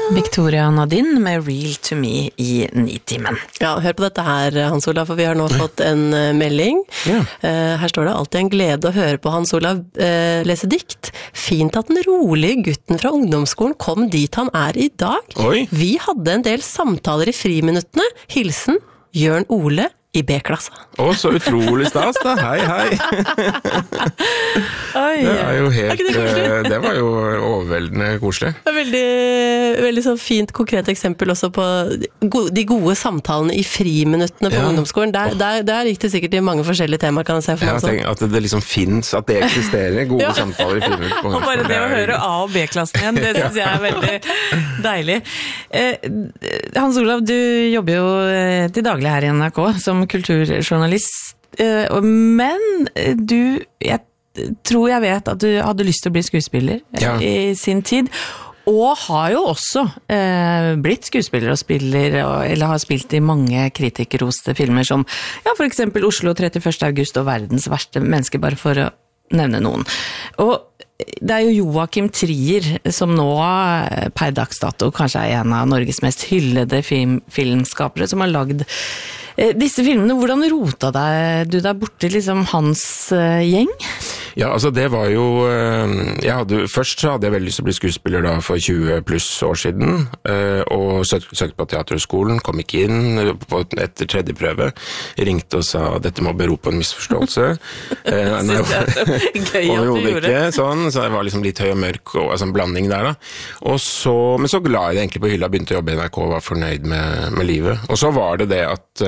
Victoria Nadine med Real to Me i Nitimen. Ja, hør på dette her, Hans Olav, for vi har nå fått en melding. Ja. Her står det alltid en glede å høre på Hans Olav lese dikt. Fint at den rolige gutten fra ungdomsskolen kom dit han er i dag. Oi. Vi hadde en del samtaler i friminuttene. Hilsen Jørn Ole i B-klassa. Så utrolig stas da. Hei, hei. Oi, Det er jo helt, ikke det koselig? det var jo overveldende koselig. Det er veldig så fint, konkret eksempel også på de gode samtalene i friminuttene på Ja. ungdomsskolen. Der gikk det sikkert i mange forskjellige temaer, kan jeg se for meg Jeg også. tenker at det liksom finnes, at det eksisterer gode samtaler i filmer på Og bare det å høre A- og B-klassen igjen, det synes jeg er veldig deilig. Hans Olav, du jobber jo til daglig her i NRK som kulturjournalist, men jeg tror jeg vet at du hadde lyst til å bli skuespiller i sin tid, og har jo også blitt skuespiller og spiller, eller har spilt i mange kritikerroste filmer som for eksempel Oslo 31. august og Verdens verste menneske, bare for å nevne noen. Og det er jo Joachim Trier som nå per dags dato kanskje er en av Norges mest hyllede filmskapere som har lagd disse filmene. Hvordan rota du deg borti liksom hans gjeng? Ja, altså det var jo, først så hadde jeg veldig lyst til å bli skuespiller da for 20 pluss år siden, og søkte på teaterskolen, kom ikke inn etter tredje prøve, ringte og sa dette må bero på en misforståelse. Synes det er så gøy at du gjorde det. Så jeg var liksom litt høy og mørk, og altså en blanding der da. Men så la jeg det egentlig på hylla, begynte å jobbe i NRK og var fornøyd med livet. Og så var det at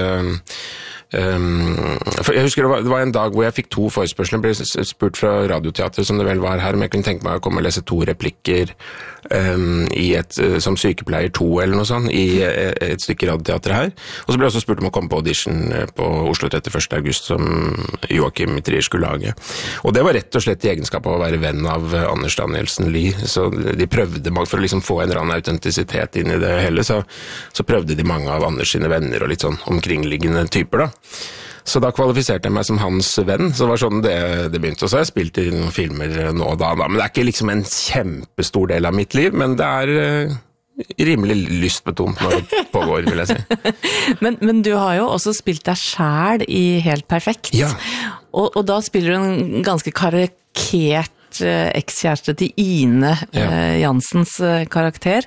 for jeg husker det var en dag hvor jeg fikk 2 forespørsler, ble spurt fra Radioteatret som det vel var her, om jeg kunne tenke meg å komme og lese 2 replikker som sykepleier 2 eller noe sånt i et stykke Radioteatret her, og så ble jeg også spurt om å komme på audition på Oslo 31. august som Joachim Trier skulle lage, og det var rett og slett i egenskap av å være venn av Anders Danielsen Lie, så de prøvde for å liksom få en eller annen autentisitet inn i det hele, så prøvde de mange av Anders sine venner og litt sånn omkringliggende typer da. Så da kvalifiserte jeg meg som hans venn, så det var sånn det begynte. Og så har jeg spilt i noen filmer nå og da, men det er ikke liksom en kjempestor del av mitt liv, men det er rimelig lystbetont når det pågår, vil jeg si. Men du har jo også spilt deg selv i Helt perfekt. Ja. Og da spiller du en ganske karikert ekskjæreste til Ine Jansens karakter.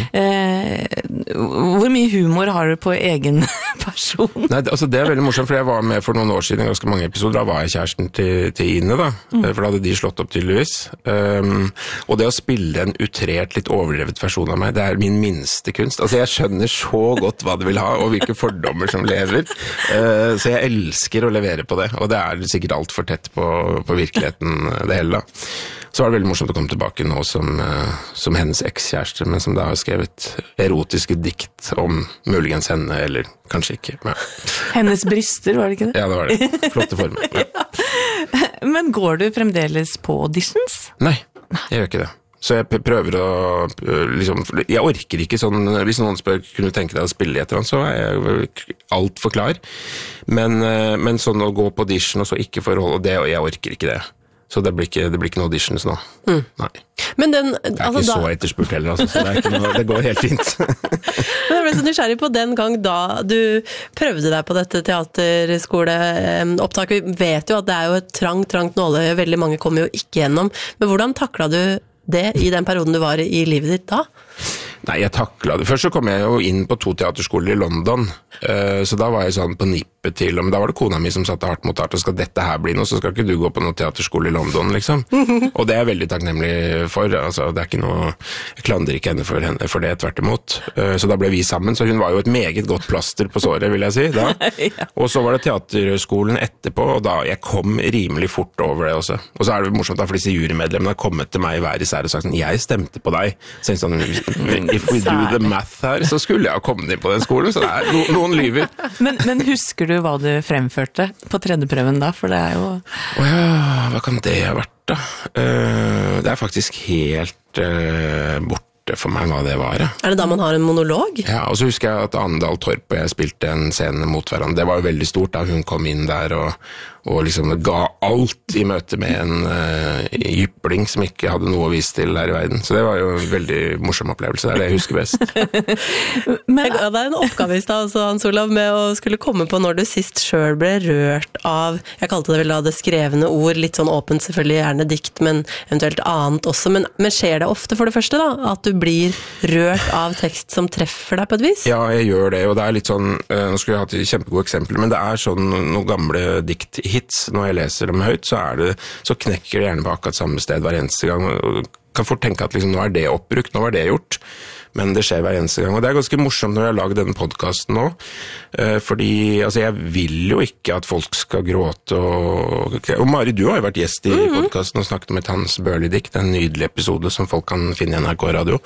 Hvor mye humor har du på egen person? Nei, altså det er veldig morsomt, for jeg var med for noen år siden, ganske mange episoder, da var jeg kjæresten til Ine da, for da hadde de slått opp tydeligvis. Og det å spille en utrert, litt overdrevet versjon av meg, det er min minste kunst. Altså jeg skjønner så godt hva det vil ha, og hvilke fordommer som lever. Så jeg elsker å levere på det, og det er sikkert alt for tett på virkeligheten det hele da. Så var det veldig morsomt å komme tilbake nå som hennes ekskjæreste, men som da har skrevet erotiske dikt om muligens henne, eller kanskje ikke. Ja. Hennes bryster, var det ikke det? Ja, det var det. Flotte former. Ja. Men går du fremdeles på auditions? Nei, jeg gjør ikke det. Så jeg prøver å, liksom, jeg orker ikke sånn, hvis noen spør, kunne du tenke deg å spille i et eller annet, så er jeg alt for klar. Men sånn å gå på audition og så ikke forhold, jeg orker ikke det. Så det blir ikke noen auditions nå. Nei. Men jeg er ikke så etterspurt heller, altså, så det går helt fint. Men jeg ble så nysgjerrig på den gang da du prøvde deg på dette teaterskoleopptaket. Vi vet jo at det er jo et trangt nåløye, veldig mange kommer jo ikke gjennom. Men hvordan taklet du det i den perioden du var i livet ditt da? Nei, jeg taklet det. Først så kom jeg jo inn på 2 teaterskoler i London, så da var jeg sånn på nippet til, men da var det kona mi som satte hardt mot hardt, og skal dette her bli noe, så skal ikke du gå på noen teaterskole i London, liksom. Og det er jeg veldig takknemlig for, altså det er ikke noe, jeg klandrer ikke henne for det, tvert imot. Så da ble vi sammen, så hun var jo et meget godt plaster på såret, vil jeg si, da. Og så var det teaterskolen etterpå, og da jeg kom rimelig fort over det også. Og så er det morsomt da, for disse jurymedlemmene har kommet til meg hver især og sagt sånn, jeg stemte på deg. Så jeg sånn, if we do the math her, så skulle jeg ha kommet inn på den skolen, så det er noen lyver. Men husker du hva du fremførte på tredje prøven da? For det er jo... Hva kan det ha vært da? Det er faktisk helt borte for meg hva det var. Er det da man har en monolog? Ja, og så husker jeg at Andal Torp og jeg spilte en scene mot hverandre. Det var jo veldig stort da hun kom inn der, og liksom ga alt i møte med en jypling som ikke hadde noe å vise til her i verden. Så det var jo en veldig morsom opplevelse, det er det jeg husker best. Men det er en oppgave i stad også, Hans Olav, med å skulle komme på når du sist selv ble rørt av, jeg kalte det vel da det skrevne ord, litt sånn åpent selvfølgelig, gjerne dikt, men eventuelt annet også. Men skjer det ofte for det første da, at du blir rørt av tekst som treffer deg på et vis? Ja, jeg gjør det, og det er litt sånn, nå skulle jeg hatt et kjempegode eksempler, men det er sånn noen gamle dikthits, når jeg leser dem høyt, så knekker det gjerne på akkurat samme sted hver eneste gang, og kan fort tenke at liksom, nå er det oppbrukt, nå var det gjort, men det skjer hver eneste gang, og det er ganske morsomt når jeg har laget denne podcasten nå, fordi altså, jeg vil jo ikke at folk skal gråte, og Mari, du har jo vært gjest i podcasten og snakket om et Hans Børli-dikt, en nydelig episode som folk kan finne i NRK Radio,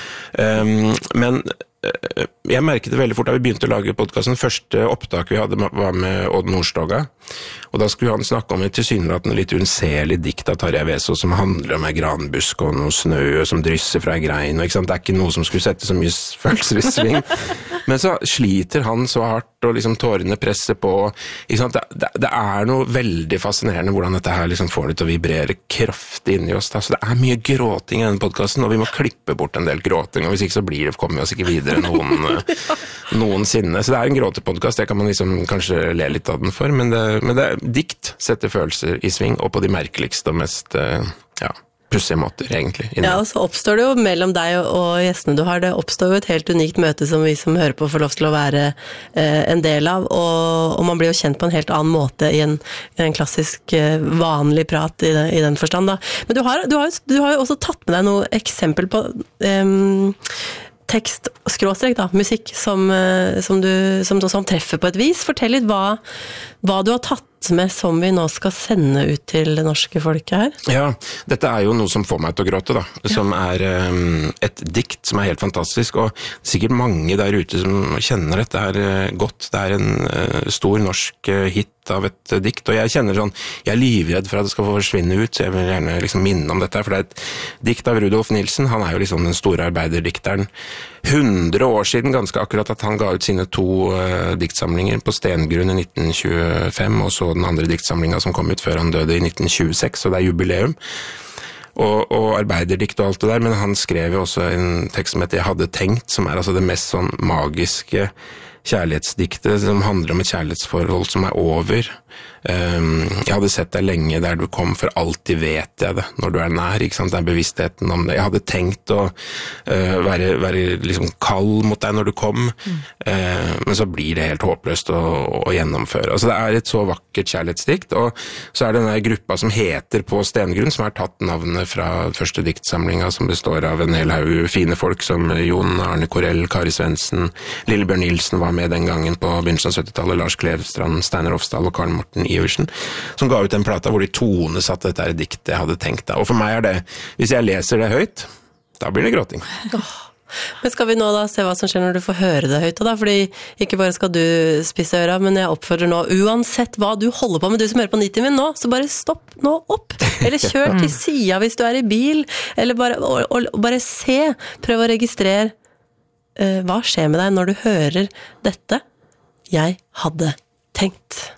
men jeg merket det veldig fort da vi begynte å lage podcasten. Første opptak vi hadde var med Odd Nordstoga, og da skulle han snakke om et tilsynelatende litt unnselig dikt av Tarjei Vesaas som handler om en granbusk og noe snø som drysser fra en grein, og ikke sant? Det er ikke noe som skulle sette så mye følelser i sving. Men så sliter han så hardt, og liksom tårene presser på, ikke sant? Det er noe veldig fascinerende hvordan dette her liksom får det til å vibrere kraftig inni oss. Da. Så det er mye gråting i denne podcasten, og vi må klippe bort en del gråting, og hvis ikke så kommer vi oss ikke videre noensinne. Så det er en gråtepodcast, det kan man liksom kanskje le litt av den for, men det dikt setter følelser i sving, og på de merkeligste og mest pussige måter, egentlig. Ja, og så oppstår det jo mellom deg og gjestene du har, det oppstår jo et helt unikt møte som vi som hører på får lov til å være en del av, og man blir jo kjent på en helt annen måte i en klassisk vanlig prat i den forstand da. Men du har jo også tatt med deg noe eksempel på tekst, skråstrek da, musikk som treffer på et vis. Fortell litt hva du har tatt med som vi nå skal sende ut til det norske folket her. Ja, dette er jo noe som får meg til å gråte da, som er et dikt som er helt fantastisk, og sikkert mange der ute som kjenner dette her godt. Det er en stor norsk hit av et dikt, og jeg kjenner sånn, jeg er livredd for at det skal forsvinne ut, så jeg vil gjerne liksom minne om dette, for det er et dikt av Rudolf Nilsen. Han er jo liksom den store arbeiderdikteren. 100 år siden ganske akkurat at han ga ut sine 2 diktsamlinger på Stengrunn i 1925, og så den andre diktsamlinga som kom ut før han døde i 1926, og det er jubileum. Og arbeiderdikt og alt det der, men han skrev jo også en tekst som heter «Jeg hadde tenkt», som er altså det mest sånn magiske kjærlighetsdiktet som handler om et kjærlighetsforhold som er over. Jeg hadde sett deg lenge der du kom, for alltid vet jeg det når du er nær, ikke sant? Det er bevisstheten om det. Jeg hadde tenkt å være liksom kald mot deg når du kom, men så blir det helt håpløst å gjennomføre. Altså det er et så vakkert kjærlighetsdikt, og så er det denne gruppa som heter På Stengrunn, som har tatt navnet fra første diktsamlinga, som består av en hel haug fine folk som Jon Arne Korell, Kari Svendsen, Lillebjørn Nilsen var med den gangen på begynnelsen av 70-tallet, Lars Klevstrand, Steinar Ofsdal og Karen Morten Iversen, som ga ut en plata hvor de tonesatte dette her diktet jeg hadde tenkt da. Og for meg er det, hvis jeg leser det høyt, da blir det gråting. Men skal vi nå da se hva som skjer når du får høre det høyt da? Fordi ikke bare skal du spisse øra, men jeg oppfordrer nå, uansett hva du holder på med, du som hører på 90 min nå, så bare stopp nå opp, eller kjør til siden hvis du er i bil, eller bare se, prøv å registrere hva skjer med deg når du hører dette. Jeg hadde tenkt.